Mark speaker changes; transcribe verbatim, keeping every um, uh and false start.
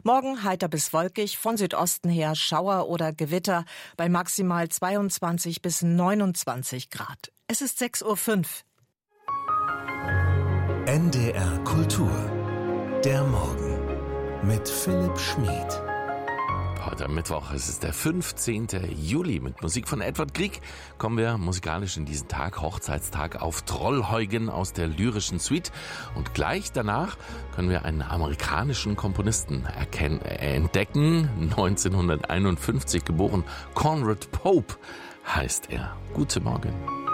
Speaker 1: Morgen heiter bis wolkig, von Südosten her Schauer oder Gewitter bei maximal zweiundzwanzig bis neunundzwanzig Grad. Es ist sechs Uhr fünf.
Speaker 2: N D R Kultur. Der Morgen mit Philipp Schmid.
Speaker 3: Heute am Mittwoch, es ist der fünfzehnte Juli. Mit Musik von Edward Grieg kommen wir musikalisch in diesen Tag, Hochzeitstag, auf Trollhäugen aus der lyrischen Suite. Und gleich danach können wir einen amerikanischen Komponisten erkennen, äh, entdecken. neunzehnhunderteinundfünfzig geboren, Conrad Pope heißt er. Guten Morgen.